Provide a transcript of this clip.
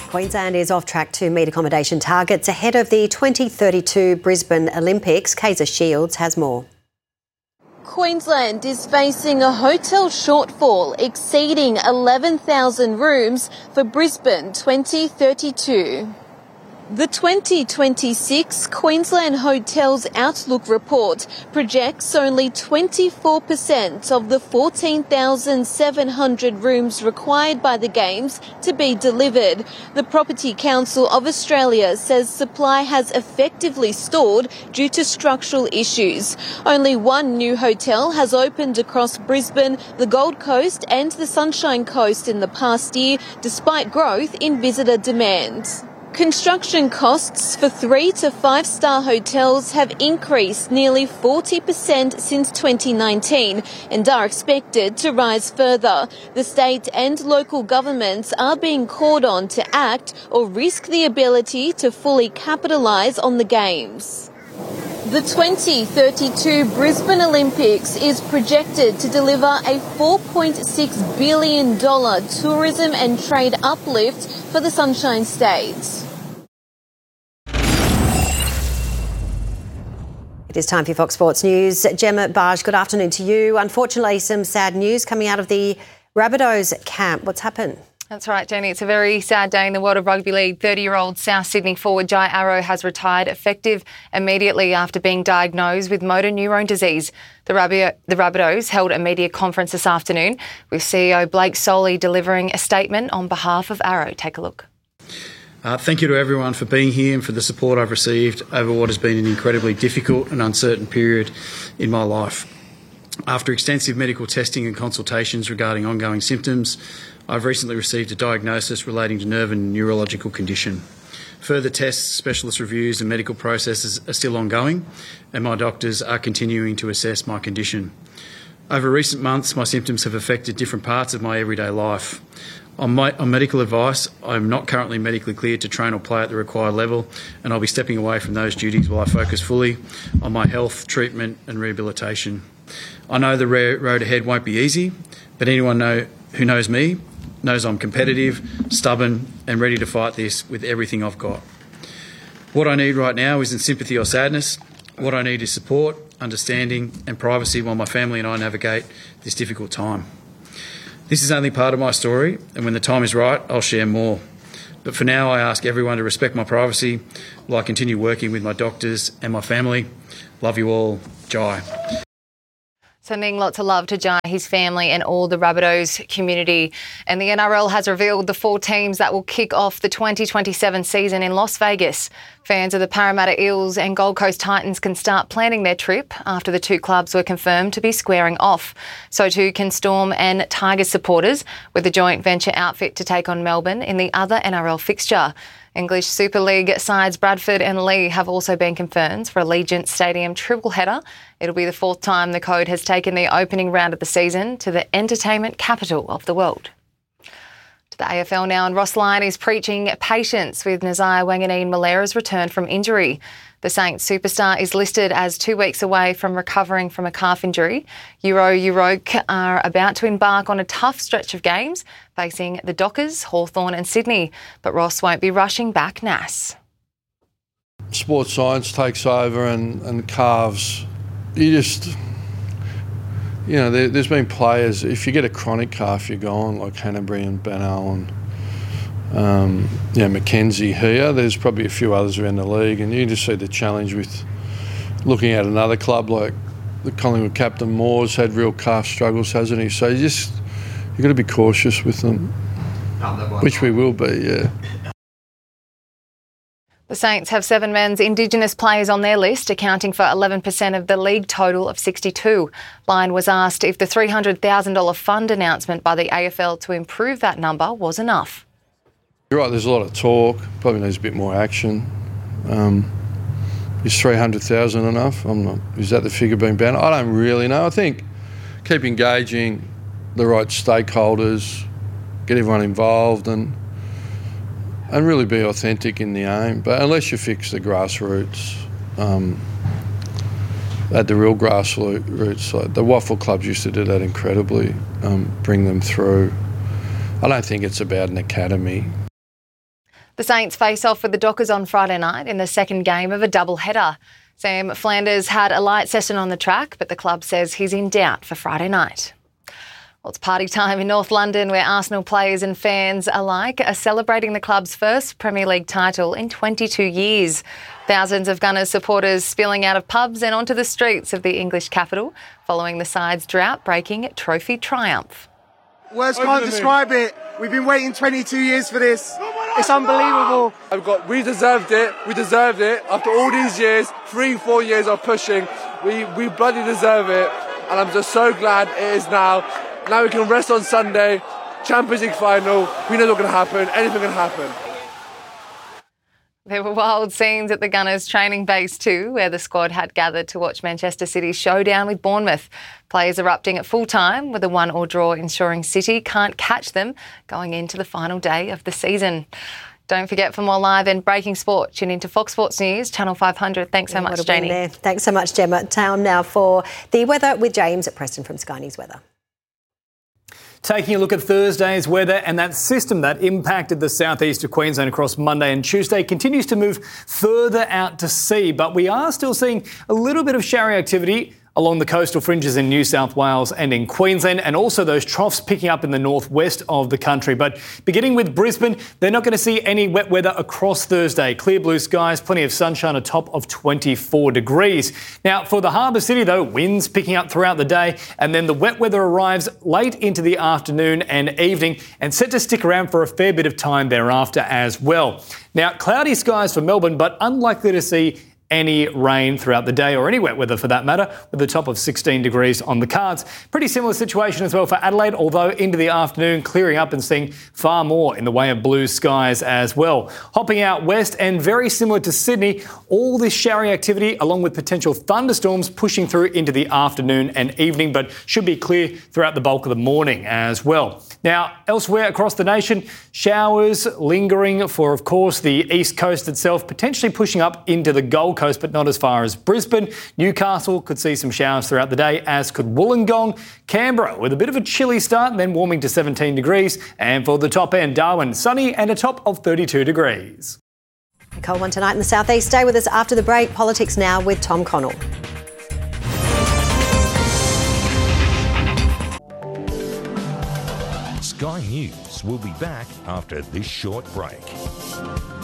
Queensland is off track to meet accommodation targets ahead of the 2032 Brisbane Olympics. Kaiser Shields has more. Queensland is facing a hotel shortfall exceeding 11,000 rooms for Brisbane 2032. The 2026 Queensland Hotels Outlook report projects only 24% of the 14,700 rooms required by the Games to be delivered. The Property Council of Australia says supply has effectively stalled due to structural issues. Only one new hotel has opened across Brisbane, the Gold Coast and the Sunshine Coast in the past year, despite growth in visitor demand. Construction costs for 3 to 5 star hotels have increased nearly 40% since 2019 and are expected to rise further. The state and local governments are being called on to act or risk the ability to fully capitalise on the Games. The 2032 Brisbane Olympics is projected to deliver a $4.6 billion tourism and trade uplift for the Sunshine State. It is time for Fox Sports News. Gemma Barge, good afternoon to you. Unfortunately, some sad news coming out of the Rabbitohs camp. What's happened? That's right, Jenny. It's a very sad day in the world of rugby league. 30-year-old South Sydney forward Jai Arrow has retired effective immediately after being diagnosed with motor neurone disease. The Rabbitohs held a media conference this afternoon with CEO Blake Solly delivering a statement on behalf of Arrow. Take a look. Thank you to everyone for being here and for the support I've received over what has been an incredibly difficult and uncertain period in my life. After extensive medical testing and consultations regarding ongoing symptoms, I've recently received a diagnosis relating to nerve and neurological condition. Further tests, specialist reviews and medical processes are still ongoing, and my doctors are continuing to assess my condition. Over recent months, my symptoms have affected different parts of my everyday life. On medical advice, I'm not currently medically cleared to train or play at the required level, and I'll be stepping away from those duties while I focus fully on my health, treatment and rehabilitation. I know the road ahead won't be easy, but anyone who knows me knows I'm competitive, stubborn and ready to fight this with everything I've got. What I need right now isn't sympathy or sadness. What I need is support, understanding and privacy while my family and I navigate this difficult time. This is only part of my story, and when the time is right, I'll share more. But for now, I ask everyone to respect my privacy while I continue working with my doctors and my family. Love you all. Jai. Sending lots of love to Jai, his family and all the Rabbitohs community. And the NRL has revealed the 4 teams that will kick off the 2027 season in Las Vegas. Fans of the Parramatta Eels and Gold Coast Titans can start planning their trip after the 2 clubs were confirmed to be squaring off. So too can Storm and Tigers supporters, with a joint venture outfit to take on Melbourne in the other NRL fixture. English Super League sides Bradford and Leigh have also been confirmed for Allegiant Stadium triple header. It'll be the 4th time the Code has taken the opening round of the season to the entertainment capital of the world. To the AFL now, and Ross Lyon is preaching patience with Nasiah Wanganeen-Malera's return from injury. The Saints superstar is listed as 2 weeks away from recovering from a calf injury. Uroke are about to embark on a tough stretch of games, facing the Dockers, Hawthorn and Sydney. But Ross won't be rushing back Nas. Sports science takes over and calves, there's been players, if you get a chronic calf, you're gone, like Hanbury and Beno and Mackenzie here. There's probably a few others around the league, and you just see the challenge with looking at another club like the Collingwood captain Moore's had real calf struggles, hasn't he? So you've got to be cautious with them, which we will be, yeah. The Saints have 7 men's Indigenous players on their list, accounting for 11% of the league total of 62. Lyon was asked if the $300,000 fund announcement by the AFL to improve that number was enough. You're right, there's a lot of talk, probably needs a bit more action. Is 300,000 enough? Is that the figure being banned? I don't really know. I think keep engaging the right stakeholders, get everyone involved and really be authentic in the aim. But unless you fix the grassroots, at the real grassroots, like the Waffle clubs used to do that incredibly, bring them through. I don't think it's about an academy. The Saints face off with the Dockers on Friday night in the second game of a double-header. Sam Flanders had a light session on the track, but the club says he's in doubt for Friday night. Well, it's party time in North London, where Arsenal players and fans alike are celebrating the club's first Premier League title in 22 years. Thousands of Gunners supporters spilling out of pubs and onto the streets of the English capital following the side's drought-breaking trophy triumph. Words can't describe it. We've been waiting 22 years for this. It's unbelievable. We deserved it. We deserved it. After all these years, 3-4 years of pushing, we bloody deserve it. And I'm just so glad it is now. Now we can rest on Sunday. Champions League final. We know what's going to happen. Anything can happen. There were wild scenes at the Gunners training base too, where the squad had gathered to watch Manchester City's showdown with Bournemouth. Players erupting at full time, with a 1-1 draw ensuring City can't catch them going into the final day of the season. Don't forget, for more live and breaking sport, tune into Fox Sports News, Channel 500. Thanks so much, Janie. Thanks so much, Gemma. Time now for the weather with James at Preston from Sky News Weather. Taking a look at Thursday's weather, and that system that impacted the southeast of Queensland across Monday and Tuesday continues to move further out to sea, but we are still seeing a little bit of showery activity along the coastal fringes in New South Wales and in Queensland, and also those troughs picking up in the northwest of the country. But beginning with Brisbane, they're not going to see any wet weather across Thursday. Clear blue skies, plenty of sunshine, a top of 24 degrees. Now, for the Harbour City, though, winds picking up throughout the day, and then the wet weather arrives late into the afternoon and evening, and set to stick around for a fair bit of time thereafter as well. Now, cloudy skies for Melbourne, but unlikely to see any rain throughout the day, or any wet weather for that matter, with a top of 16 degrees on the cards. Pretty similar situation as well for Adelaide, although into the afternoon clearing up and seeing far more in the way of blue skies as well. Hopping out west, and very similar to Sydney, all this showery activity along with potential thunderstorms pushing through into the afternoon and evening, but should be clear throughout the bulk of the morning as well. Now, elsewhere across the nation, showers lingering for, of course, the east coast itself, potentially pushing up into the Gold Coast, but not as far as Brisbane. Newcastle could see some showers throughout the day, as could Wollongong. Canberra with a bit of a chilly start and then warming to 17 degrees. And for the top end, Darwin, sunny and a top of 32 degrees. A cold one tonight in the southeast. Stay with us after the break. Politics now with Tom Connell. Sky News will be back after this short break.